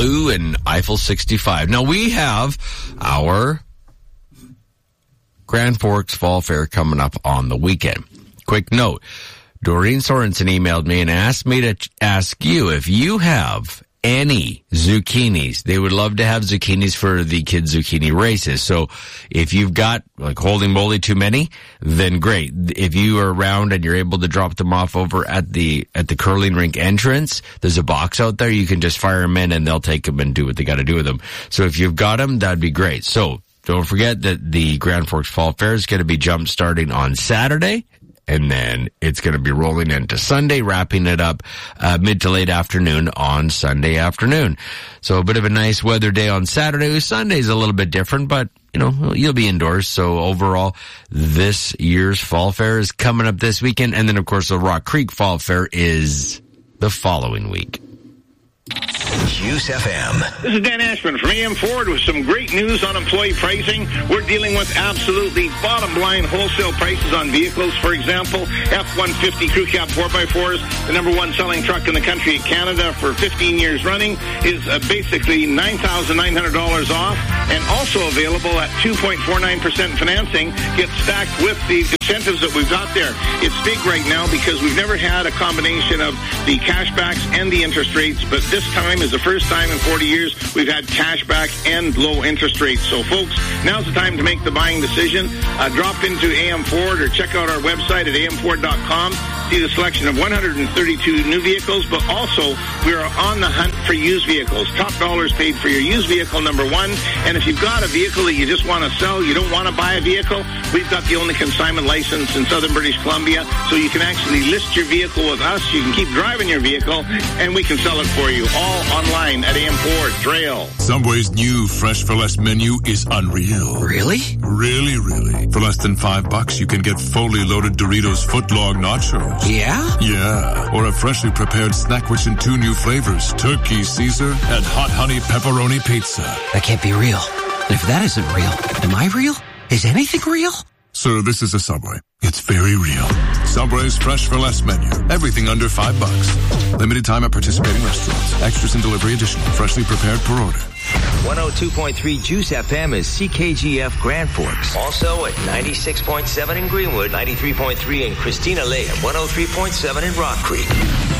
Blue and Eiffel 65. Now, we have our Grand Forks Fall Fair coming up on the weekend. Quick note, Doreen Sorensen emailed me and asked me to ask you if you have any zucchinis. They would love to have zucchinis for the kids' zucchini races. So if you've got, like, holy moly, too many, then great. If you are around and you're able to drop them off over at the curling rink entrance, there's a box out there. You can just fire them in and they'll take them and do what they got to do with them. So if you've got them, that'd be great. So don't forget that the Grand Forks Fall Fair is going to be jump starting on Saturday. And then it's going to be rolling into Sunday, wrapping it up mid to late afternoon on Sunday afternoon. So a bit of a nice weather day on Saturday. Sunday's a little bit different, but, you know, you'll be indoors. So overall, this year's Fall Fair is coming up this weekend. And then, of course, the Rock Creek Fall Fair is the following week. Juice FM. This is Dan Ashman from AM Ford with some great news on employee pricing. We're dealing with absolutely bottom-line wholesale prices on vehicles. For example, F-150 Crew Cab 4x4s, the number one selling truck in the country of Canada for 15 years running, is basically $9,900 off and also available at 2.49% financing. Get stacked with the incentives that we've got there. It's big right now because we've never had a combination of the cashbacks and the interest rates, but this time is the first time in 40 years we've had cashback and low interest rates. So, folks, now's the time to make the buying decision. Drop into AM Ford or check out our website at amford.com. See the selection of 132 new vehicles, but also we are on the hunt for used vehicles. Top dollars paid for your used vehicle, number one. And if you've got a vehicle that you just want to sell, you don't want to buy a vehicle, we've got the only consignment license in southern British Columbia, so you can actually list your vehicle with us. You can keep driving your vehicle, and we can sell it for you. All online at AM Ford Trail. Subway's new Fresh for Less menu is unreal. Really? Really, really. For less than $5, you can get fully loaded Doritos footlong nachos. Yeah? Yeah. Or a freshly prepared snack rich in 2 new flavors, Turkey Caesar and Hot Honey Pepperoni Pizza. That can't be real. And if that isn't real, am I real? Is anything real? Sir, this is a Subway. It's very real. Subway's Fresh for Less menu. Everything under $5. Limited time at participating restaurants. Extras and delivery additional. Freshly prepared per order. 102.3 Juice FM is CKGF Grand Forks. Also at 96.7 in Greenwood, 93.3 in Christina Lake, and 103.7 in Rock Creek.